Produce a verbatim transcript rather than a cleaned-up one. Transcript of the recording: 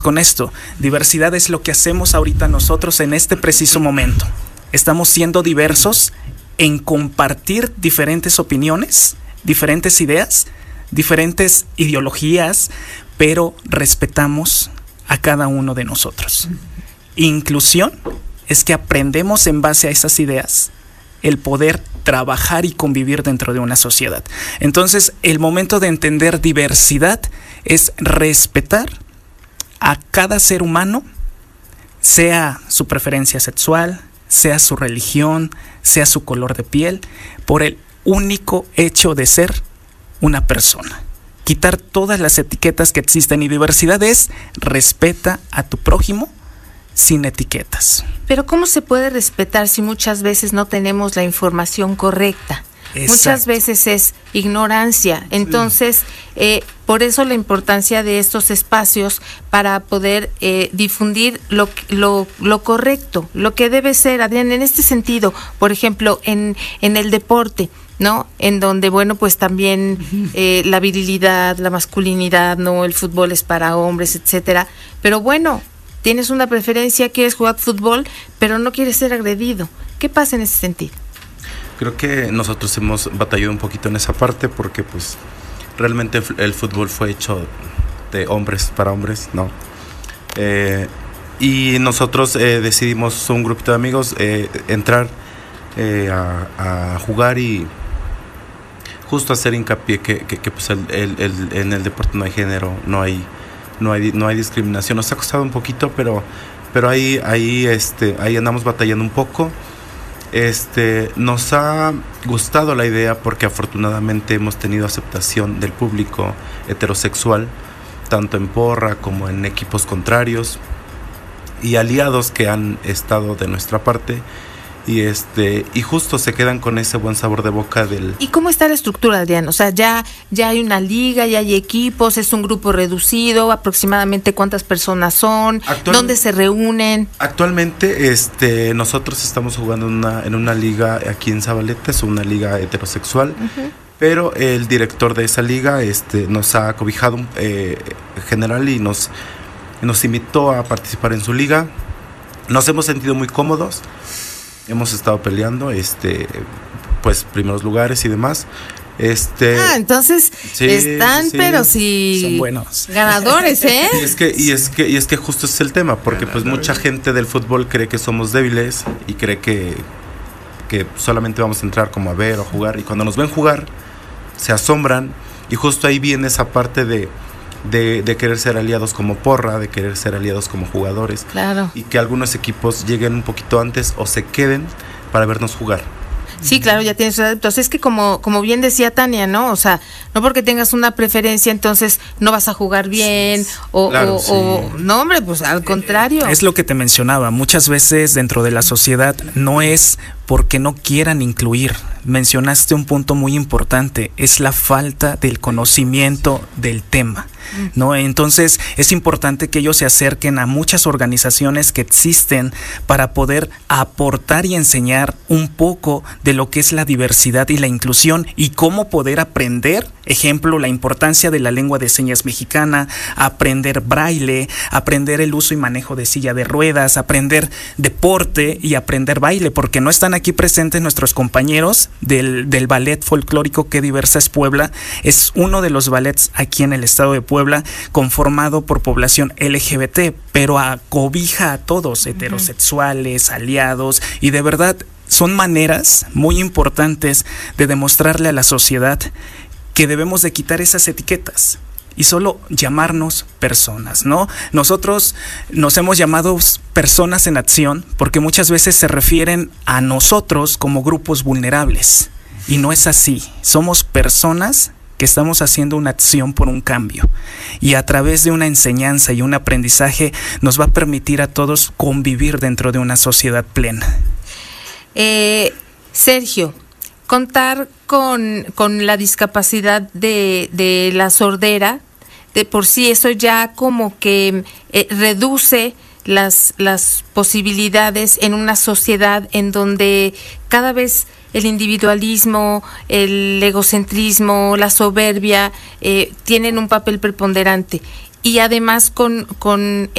con esto? Diversidad es lo que hacemos ahorita nosotros en este preciso momento. Estamos siendo diversos en compartir diferentes opiniones, diferentes ideas, diferentes ideologías, pero respetamos a cada uno de nosotros. Inclusión es que aprendemos en base a esas ideas el poder trabajar y convivir dentro de una sociedad. Entonces, el momento de entender diversidad es respetar a cada ser humano, sea su preferencia sexual, sea su religión, sea su color de piel, por el único hecho de ser una persona. Quitar todas las etiquetas que existen, y diversidad es respeta a tu prójimo sin etiquetas. Pero ¿cómo se puede respetar si muchas veces no tenemos la información correcta? Exacto. Muchas veces es ignorancia. Entonces, sí. eh, por eso la importancia de estos espacios para poder eh, difundir lo, lo, lo correcto, lo que debe ser, Adrián, en este sentido. Por ejemplo, en, en el deporte, ¿no? En donde, bueno, pues también eh, la virilidad, la masculinidad, ¿no? El fútbol es para hombres, etcétera. Pero bueno, tienes una preferencia, quieres jugar fútbol, pero no quieres ser agredido. ¿Qué pasa en ese sentido? Creo que nosotros hemos batallado un poquito en esa parte porque pues realmente el fútbol fue hecho de hombres para hombres, ¿no? Eh, y nosotros eh, decidimos, un grupito de amigos, eh, entrar eh, a, a jugar y justo hacer hincapié que, que, que pues el, el, el, en el deporte no hay género, no hay, no hay, no hay discriminación. Nos ha costado un poquito, pero, pero ahí, ahí, este, ahí andamos batallando un poco. Este, nos ha gustado la idea porque afortunadamente hemos tenido aceptación del público heterosexual, tanto en porra como en equipos contrarios, y aliados que han estado de nuestra parte, y este y justo se quedan con ese buen sabor de boca del... ¿Y cómo está la estructura, Adrián? O sea, ya, ya hay una liga, ya hay equipos, es un grupo reducido, aproximadamente cuántas personas son, Actual... dónde se reúnen. Actualmente este nosotros estamos jugando en una, en una liga aquí en Zabaleta, es una liga heterosexual, uh-huh. Pero el director de esa liga este nos ha cobijado eh, general y nos, nos invitó a participar en su liga. Nos hemos sentido muy cómodos. Hemos estado peleando, este, pues, primeros lugares y demás. Este, ah, entonces sí, están, sí, pero sí, son buenos ganadores, ¿eh? Y es que, y es que, y es que justo es el tema, porque pues mucha gente del fútbol cree que somos débiles y cree que, que solamente vamos a entrar como a ver o a jugar, y cuando nos ven jugar se asombran, y justo ahí viene esa parte de De, de querer ser aliados como porra, de querer ser aliados como jugadores. Claro. Y que algunos equipos lleguen un poquito antes o se queden para vernos jugar. Sí, claro, ya tienes adeptos. Es que como, como bien decía Tania, ¿no? O sea, no porque tengas una preferencia, entonces no vas a jugar bien, sí, o, claro, o, sí. o no, hombre, pues al contrario. Es lo que te mencionaba, muchas veces dentro de la sociedad no es porque no quieran incluir. Mencionaste un punto muy importante, es la falta del conocimiento del tema, ¿no? Entonces es importante que ellos se acerquen a muchas organizaciones que existen para poder aportar y enseñar un poco de lo que es la diversidad y la inclusión y cómo poder aprender, ejemplo, la importancia de la lengua de señas mexicana, aprender braille, aprender el uso y manejo de silla de ruedas, aprender deporte y aprender baile, porque no están aquí presentes nuestros compañeros del, del ballet folclórico Que Diversa es Puebla. Es uno de los ballets aquí en el estado de Puebla conformado por población L G B T, pero acobija a todos, uh-huh. heterosexuales, aliados, y de verdad son maneras muy importantes de demostrarle a la sociedad que debemos de quitar esas etiquetas y solo llamarnos personas, ¿no? Nosotros nos hemos llamado personas en acción porque muchas veces se refieren a nosotros como grupos vulnerables y no es así. Somos personas que estamos haciendo una acción por un cambio y a través de una enseñanza y un aprendizaje nos va a permitir a todos convivir dentro de una sociedad plena. Eh, Sergio, contar con, con la discapacidad de, de la sordera, de por sí eso ya como que eh, reduce las, las posibilidades en una sociedad en donde cada vez el individualismo, el egocentrismo, la soberbia eh, tienen un papel preponderante. Y además con, con